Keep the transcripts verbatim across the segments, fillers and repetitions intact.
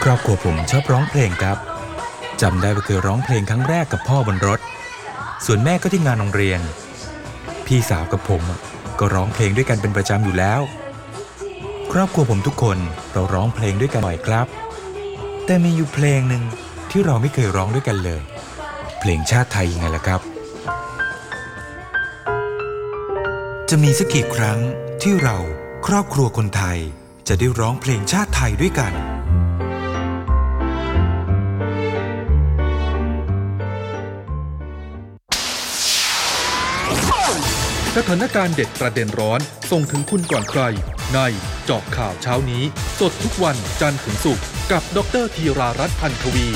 รอบครัวผมชอบร้องเพลงครับจำได้ว่าเคยร้องเพลงครั้งแรกกับพ่อบนรถส่วนแม่ก็ที่งานโรงเรียนพี่สาวกับผมก็ร้องเพลงด้วยกันเป็นประจำอยู่แล้วครอบครัวผมทุกคนเราร้องเพลงด้วยกันบ่อยครับแต่มีอยู่เพลงหนึ่งที่เราไม่เคยร้องด้วยกันเลยเพลงชาติไทยยังไงล่ะครับจะมีสักกี่ครั้งที่เราครอบครัวคนไทยจะได้ร้องเพลงชาติไทยด้วยกันสถานการณ์เด็ดประเด็นร้อนส่งถึงคุณก่อนใครในเจาะข่าวเช้านี้สดทุกวันจันทร์ถึงศุกร์กับดร.ธีรารัตน์ พันทวี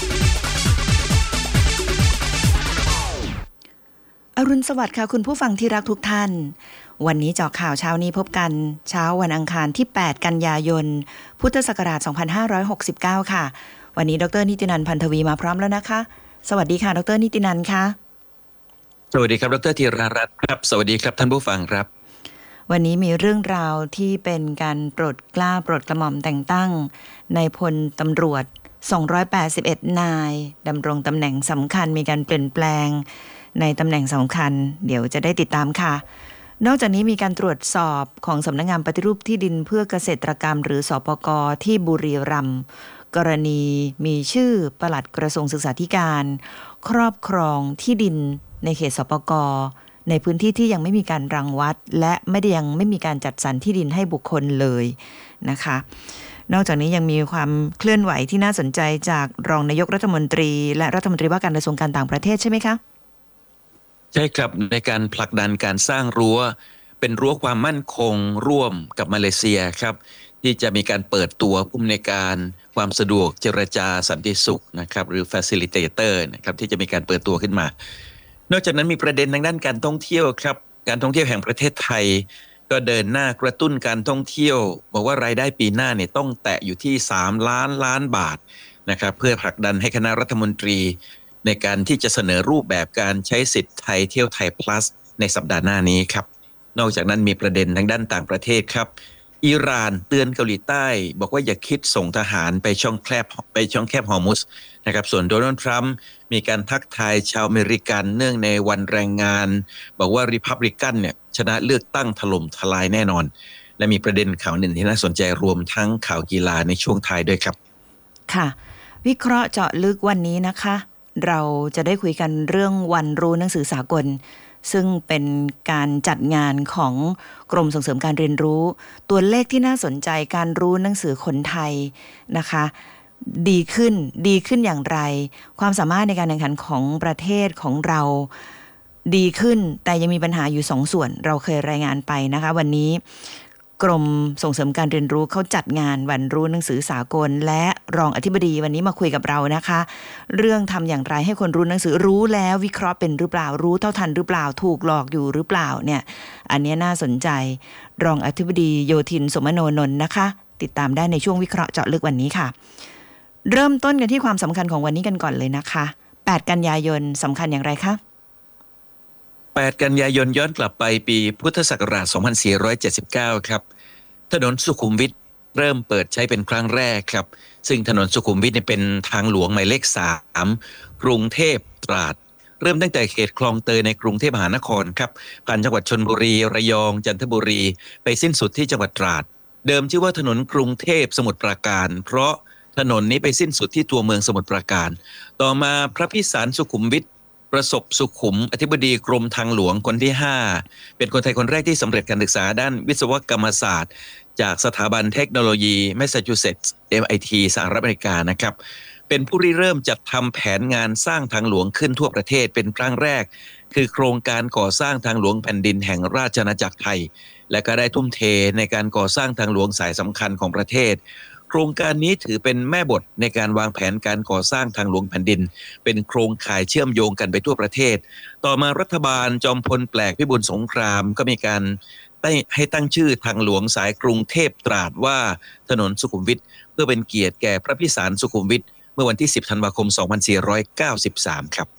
อรุณสวัสดิ์ค่ะคุณผู้ฟังที่รักทุกท่านวันนี้เจาะข่าวเช้านี้พบกันเช้าวันอังคารที่แปดกันยายนพุทธศักราชสองพันห้าร้อยหกสิบเก้าค่ะวันนี้ดร.นิตินันท์ พันทวีมาพร้อมแล้วนะคะสวัสดีค่ะดร.นิตินันท์ค่ะสวัสดีครับดร.ธีรารัตน์ครับสวัสดีครับท่านผู้ฟังครับวันนี้มีเรื่องราวที่เป็นการโปรดเกล้าโปรดกระหม่อมแต่งตั้งในพลตำรวจสองร้อยแปดสิบเอ็ดนายดำรงตำแหน่งสำคัญมีการเปลี่ยนแปลงในตำแหน่งสำคัญเดี๋ยวจะได้ติดตามค่ะนอกจากนี้มีการตรวจสอบของสำนักงานปฏิรูปที่ดินเพื่อเกษตรกรรมหรือสปก.ที่บุรีรัมย์กรณีมีชื่อปลัดกระทรวงศึกษาธิการครอบครองที่ดินในเขตสปก.ในพื้นที่ที่ยังไม่มีการรังวัดและไม่ได้ยังไม่มีการจัดสรรที่ดินให้บุคคลเลยนะคะนอกจากนี้ยังมีความเคลื่อนไหวที่น่าสนใจจากรองนายกรัฐมนตรีและรัฐมนตรีว่าการกระทรวงการต่างประเทศใช่ไหมคะใช่ครับในการผลักดันการสร้างรั้วเป็นรั้วความมั่นคงร่วมกับมาเลเซียครับที่จะมีการเปิดตัวผู้อำนวยการความสะดวกเจรจาสันติสุขนะครับหรือ Facilitator นะครับที่จะมีการเปิดตัวขึ้นมานอกจากนั้นมีประเด็นทางด้านการท่องเที่ยวครับการท่องเที่ยวแห่งประเทศไทยก็เดินหน้ากระตุ้นการท่องเที่ยวบอกว่ารายได้ปีหน้าเนี่ยต้องแตะอยู่ที่สามล้านล้านบาทนะครับเพื่อผลักดันให้คณะรัฐมนตรีในการที่จะเสนอรูปแบบการใช้สิทธิ์ไทยเที่ยวไทย plus ในสัปดาห์หน้านี้ครับนอกจากนั้นมีประเด็นทางด้านต่างประเทศครับอิหร่านเตือนเกาหลีใต้บอกว่าอย่าคิดส่งทหารไปช่องแคบไปช่องแคบฮอร์มุสนะครับส่วนโดนัลด์ทรัมป์มีการทักทายชาวอเมริกันเนื่องในวันแรงงานบอกว่าริพับลิกันเนี่ยชนะเลือกตั้งถล่มทลายแน่นอนและมีประเด็นข่าวหนึ่งที่น่าสนใจรวมทั้งข่าวกีฬาในช่วงท้ายด้วยครับค่ะวิเคราะห์เจาะลึกวันนี้นะคะเราจะได้คุยกันเรื่องวันรู้หนังสือสากลซึ่งเป็นการจัดงานของกรมส่งเสริมการเรียนรู้ตัวเลขที่น่าสนใจการรู้หนังสือคนไทยนะคะดีขึ้นดีขึ้นอย่างไรความสามารถในการแข่งขันของประเทศของเราดีขึ้นแต่ยังมีปัญหาอยู่สองส่วนเราเคยรายงานไปนะคะวันนี้กรมส่งเสริมการเรียนรู้เขาจัดงานวันรู้หนังสือสากลและรองอธิบดีวันนี้มาคุยกับเรานะคะเรื่องทำอย่างไรให้คนรู้หนังสือรู้แล้ววิเคราะห์เป็นหรือเปล่ารู้เท่าทันหรือเปล่าถูกหลอกอยู่หรือเปล่าเนี่ยอันนี้น่าสนใจรองอธิบดีโยธินสมโนนนท์นะคะติดตามได้ในช่วงวิเคราะห์เจาะลึกวันนี้ค่ะเริ่มต้นกันที่ความสำคัญของวันนี้กันก่อนเลยนะคะแปดกันยายนสำคัญอย่างไรคะแปดกันยายนย้อนกลับไปปีพุทธศักราชสองพันสี่ร้อยเจ็ดสิบเก้าครับถนนสุขุมวิทเริ่มเปิดใช้เป็นครั้งแรกครับซึ่งถนนสุขุมวิทเนี่ยเป็นทางหลวงหมายเลขสามกรุงเทพตราดเริ่มตั้งแต่เขตคลองเตยในกรุงเทพมหานครครับผ่านจังหวัดชลบุรีระยองจันทบุรีไปสิ้นสุดที่จังหวัดตราดเดิมชื่อว่าถนนกรุงเทพสมุทรปราการเพราะถนนนี้ไปสิ้นสุดที่ตัวเมืองสมุทรปราการต่อมาพระพิสารสุขุมวิทประสบสุขุมอธิบดีกรมทางหลวงคนที่ห้าเป็นคนไทยคนแรกที่สำเร็จการศึกษาด้านวิศวกรรมศาสตร์จากสถาบันเทคโนโลยีแมสซาชูเซตส์ เอ็ม ไอ ที สหรัฐอเมริกานะครับเป็นผู้ริเริ่มจัดทำแผนงานสร้างทางหลวงขึ้นทั่วประเทศเป็นครั้งแรกคือโครงการก่อสร้างทางหลวงแผ่นดินแห่งราชอาณาจักรไทยและก็ได้ทุ่มเทในการก่อสร้างทางหลวงสายสำคัญของประเทศโครงการนี้ถือเป็นแม่บทในการวางแผนการก่อสร้างทางหลวงแผ่นดินเป็นโครงข่ายเชื่อมโยงกันไปทั่วประเทศต่อมารัฐบาลจอมพลแปลกพิบูลสงครามก็มีการให้ตั้งชื่อทางหลวงสายกรุงเทพตราดว่าถนนสุขุมวิทเพื่อเป็นเกียรติแก่พระพิสารสุขุมวิทเมื่อวันที่สิบธันวาคมสองพันสี่ร้อยเก้าสิบสามครับ